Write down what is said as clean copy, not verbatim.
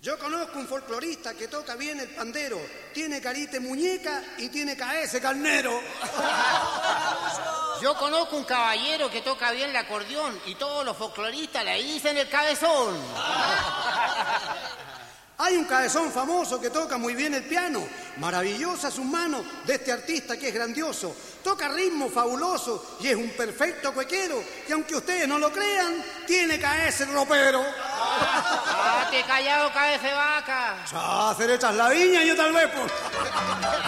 Yo conozco un folclorista que toca bien el pandero. Tiene carita muñeca y tiene cabeza carnero. Yo conozco un caballero que toca bien el acordeón y todos los folcloristas le dicen el cabezón. Hay un cabezón famoso que toca muy bien el piano. Maravillosas sus manos de este artista que es grandioso. Toca ritmo fabuloso y es un perfecto cuequero. Y aunque ustedes no lo crean, tiene cabeza ropero. ¡Ah, te callado, cabeza de vaca! Ya, hacer hechas la viña y yo tal vez, pues.